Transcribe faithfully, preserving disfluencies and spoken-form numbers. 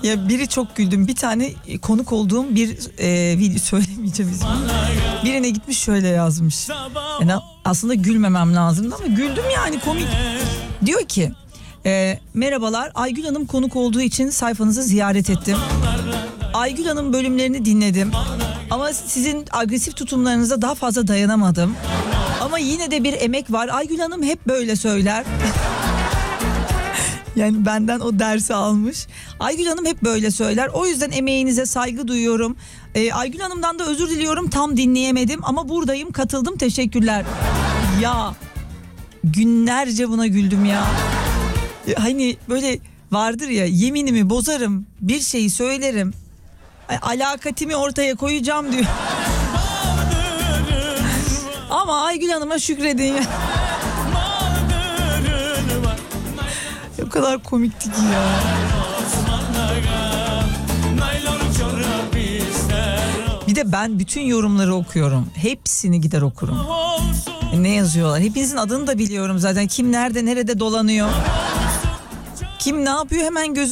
Ya biri çok güldüm. Bir tane konuk olduğum bir e, video söylemeyeceğim ismini. Birine gitmiş şöyle yazmış. Yani aslında gülmemem lazımdı ama güldüm yani, komik. Diyor ki e, merhabalar, Aygül Hanım konuk olduğu için sayfanızı ziyaret ettim. Aygül Hanım bölümlerini dinledim. Ama sizin agresif tutumlarınıza daha fazla dayanamadım. Ama yine de bir emek var. Aygül Hanım hep böyle söyler. Yani benden o dersi almış. Aygül Hanım hep böyle söyler. O yüzden emeğinize saygı duyuyorum. Ee, Aygül Hanım'dan da özür diliyorum. Tam dinleyemedim ama buradayım, katıldım. Teşekkürler. Ya günlerce buna güldüm ya. Hani böyle vardır ya, yeminimi bozarım, bir şeyi söylerim, alakatimi ortaya koyacağım diyor. Ama Aygül Hanım'a şükredin ya. O kadar komikti ki ya. Bir de ben bütün yorumları okuyorum. Hepsini gider okurum. Ne yazıyorlar? Hepinizin adını da biliyorum zaten. Kim nerede nerede dolanıyor. Kim ne yapıyor hemen gözüm